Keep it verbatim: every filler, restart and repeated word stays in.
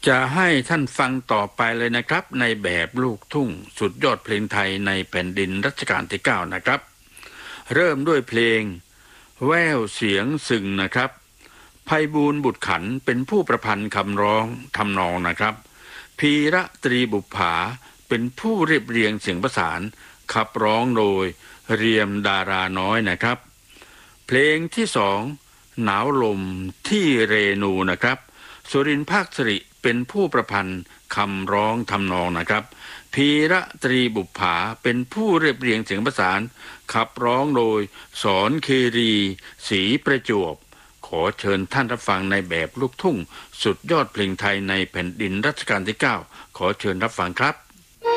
จะให้ท่านฟังต่อไปเลยนะครับในแบบลูกทุ่งสุดยอดเพลงไทยในแผ่นดินรัชกาลที่เก้านะครับเริ่มด้วยเพลงแว่วเสียงสึงนะครับไพบูลย์บุตรขันเป็นผู้ประพันธ์คำร้องทำนองนะครับพีระตรีบุปผาเป็นผู้เรียบเรียงเสียงประสานขับร้องโดยเรียมดาราน้อยนะครับเพลงที่สองหนาวลมที่เรนูนะครับสุรินทร์ภาคสิริเป็นผู้ประพันธ์คำร้องทำนองนะครับพีระตรีบุปผาเป็นผู้เรียบเรียงเสียงประสานขับร้องโดยสอนคีรีศรีประจวบขอเชิญท่านรับฟังในแบบลูกทุ่งสุดยอดเพลงไทยในแผ่นดินรัชกาลที่เก้าขอเชิญรับฟังครับ